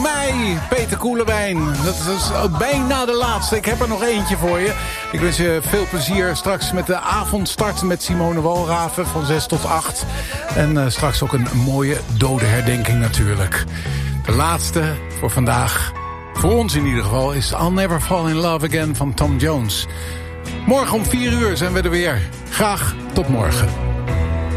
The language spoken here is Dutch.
mei, Peter Koelewijn. Dat is bijna de laatste. Ik heb er nog eentje voor je. Ik wens je veel plezier straks met de avondstart met Simone Walraven van 6 tot 8. En straks ook een mooie dodenherdenking natuurlijk. De laatste voor vandaag, voor ons in ieder geval, is I'll Never Fall in Love Again van Tom Jones. Morgen om 4 uur zijn we er weer. Graag tot morgen.